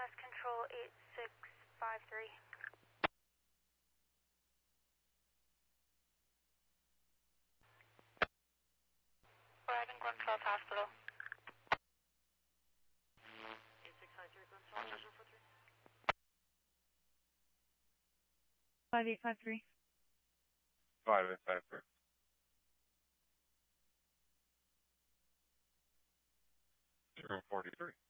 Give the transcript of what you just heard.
Mass Control 8653. We're having Glen Falls Hospital. 8653, Glen Falls, 043. 5853. 5853. 043.